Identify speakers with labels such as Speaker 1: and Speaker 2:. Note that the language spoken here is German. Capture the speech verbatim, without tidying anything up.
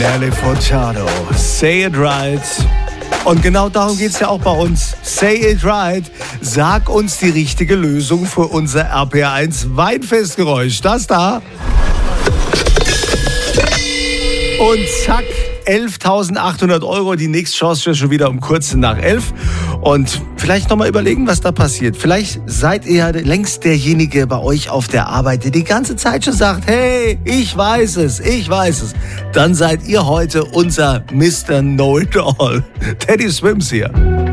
Speaker 1: Nelly Furtado, Say It Right. Und genau darum geht es ja auch bei uns. Say It Right. Sag uns die richtige Lösung für unser R P R eins Weinfestgeräusch. Das da. Und zack, elftausendachthundert Euro. Die nächste Chance ist schon wieder um kurz nach elf. Und vielleicht nochmal überlegen, was da passiert. Vielleicht seid ihr längst derjenige bei euch auf der Arbeit, der die ganze Zeit schon sagt, hey, ich weiß es, ich weiß es. Dann seid ihr heute unser Mister Know-It-All. Teddy Swims hier.